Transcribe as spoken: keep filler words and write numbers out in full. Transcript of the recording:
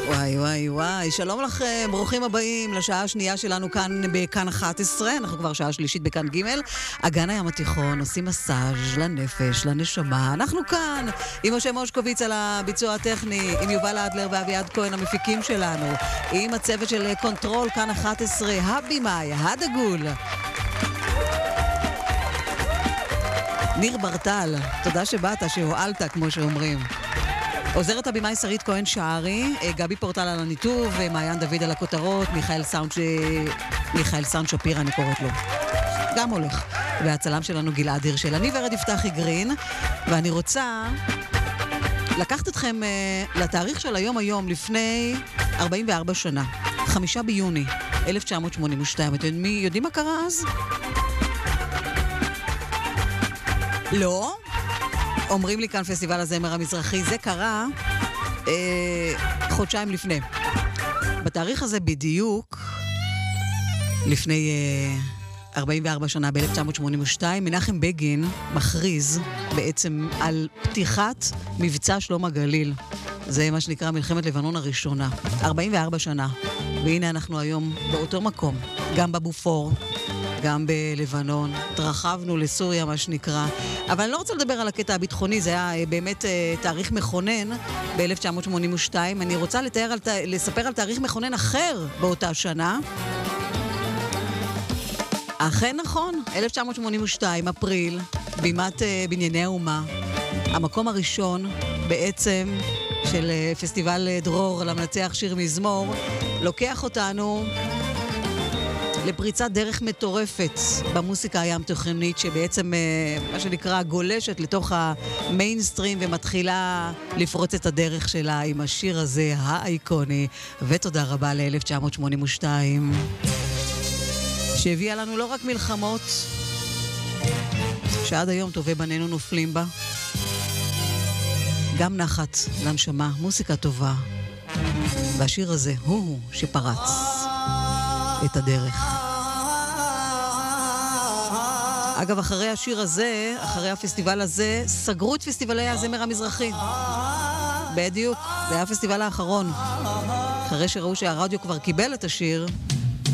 וואי וואי וואי, שלום לכם, ברוכים הבאים לשעה השנייה שלנו כאן בכאן אחת עשרה, אנחנו כבר שעה שלישית בכאן ג' אגן הים התיכון, עושים מסאז' לנפש, לנשמה, אנחנו כאן עם משה מושקוביץ על הביצוע הטכני, עם יובל אדלר ואביעד כהן המפיקים שלנו, עם הצוות של קונטרול כאן אחת עשרה, הבימאי, הדגול ניר ברטל, תודה שבאת, שהועלת כמו שאומרים. עוזרת הבימאי שרית כהן שערי, גבי פורטל על הניתוב, מעיין דוד על הכותרות, מיכאל סאונד, ש... מיכאל סאונד שפיר אני קוראת לו. גם הולך. והצלם שלנו גלעד הירשל. אני ורד יפתחי גרין, ואני רוצה לקחת אתכם uh, לתאריך של היום היום, לפני ארבעים וארבע שנה. חמישה ביוני, אלף תשע מאות שמונים ושתיים. אתם מי יודעים מה קרה אז? לא? אומרים לי כאן פסטיבל הזמר המזרחי, זה קרה אה, חודשיים לפני. בתאריך הזה בדיוק, לפני אה, ארבעים וארבע שנה, ב-אלף תשע מאות שמונים ושתיים, מנחם בגין מכריז בעצם על פתיחת מבצע שלום הגליל. זה מה שנקרא מלחמת לבנון הראשונה. ארבעים וארבע שנה. והנה אנחנו היום באותו מקום, גם בבופור, גם בלבנון, התרחבנו לסוריה מה שנקרא, אבל אני לא רוצה לדבר על הקטע הביטחוני, זה היה באמת תאריך מכונן ב-אלף תשע מאות שמונים ושתיים, אני רוצה לתאר על, לספר על תאריך מכונן אחר באותה שנה. אכן נכון, אלף תשע מאות שמונים ושתיים, אפריל, בימת בנייני האומה, המקום הראשון בעצם של פסטיבל דרור למנצח שיר מזמור, לוקח אותנו לפריצת דרך מטורפת במוסיקה הים תיכונית, שבעצם מה שנקרא גולשת לתוך המיינסטרים ומתחילה לפרוץ את הדרך שלה עם השיר הזה האיקוני. ותודה רבה ל-אלף תשע מאות שמונים ושתיים שהביאה לנו לא רק מלחמות שעד היום טובי בנינו נופלים בה, גם נחת לנשמה, מוסיקה טובה, והשיר הזה הוא שפרץ את הדרך. אגב, אחרי השיר הזה, אחרי הפסטיבל הזה, סגרו את פסטיבלי הזמר המזרחי. בדיוק, זה היה הפסטיבל האחרון. אחרי שראו שהרדיו כבר קיבל את השיר,